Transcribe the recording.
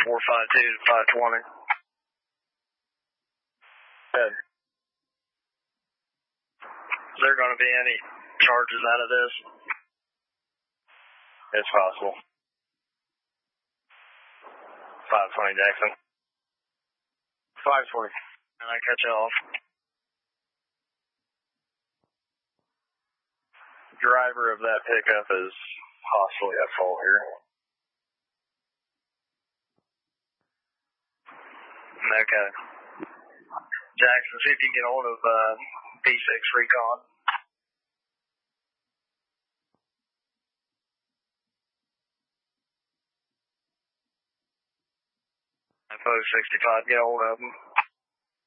452 to 520. Good. Is there going to be any charges out of this? It's possible. 520 Jackson. 520. And I cut you off. Driver of that pickup is possibly at fault here. Okay. Jackson, see if you can get hold of P6 Recon. Info 65, get hold of them.